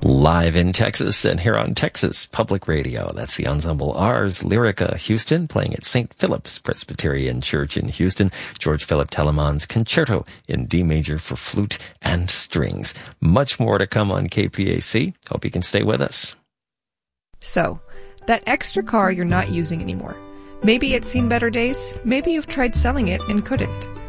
Live in Texas and here on Texas Public Radio. That's the Ensemble Ars Lyrica Houston playing at St. Philip's Presbyterian Church in Houston. George Philip Telemann's Concerto in D major for flute and strings. Much more to come on KPAC. Hope you can stay with us. So, that extra car you're not using anymore. Maybe it's seen better days. Maybe you've tried selling it and couldn't.